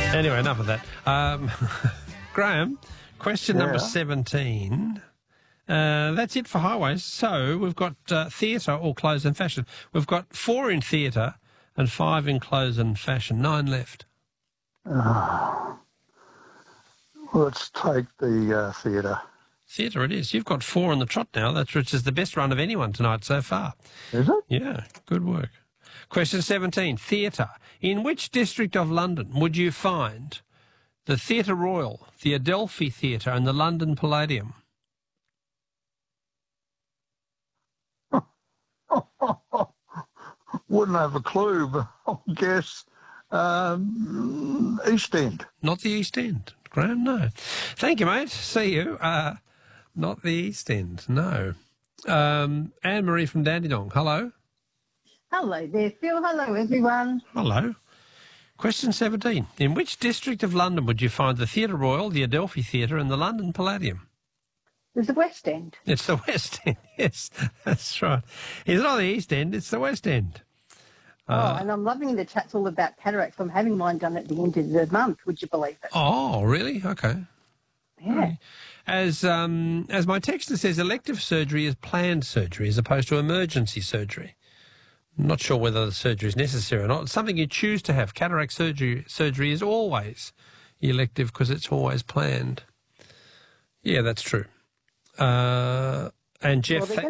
Anyway, enough of that. Graham, question number 17. That's it for highways. So we've got theatre or clothes and fashion. We've got 4 in theatre and 5 in clothes and fashion. 9 left. Let's take the theatre. Theatre it is. You've got 4 on the trot now, which is the best run of anyone tonight so far. Is it? Yeah, good work. Question 17, theatre. In which district of London would you find the Theatre Royal, the Adelphi Theatre and the London Palladium? Wouldn't have a clue, but I'll guess East End. Not the East End, Graham, no. Thank you, mate. See you. Not the East End, no. Anne-Marie from Dandenong, hello. Hello there, Phil. Hello, everyone. Hello. Question 17. In which district of London would you find the Theatre Royal, the Adelphi Theatre and the London Palladium? There's the West End. It's the West End, yes, that's right. It's not the East End, it's the West End. And I'm loving the chats all about cataracts. I'm having mine done at the end of the month, would you believe it? Oh, really? Okay. Yeah. As my texter says, elective surgery is planned surgery as opposed to emergency surgery. I'm not sure whether the surgery is necessary or not. It's something you choose to have. Cataract surgery is always elective because it's always planned. Yeah, that's true. And Jeff...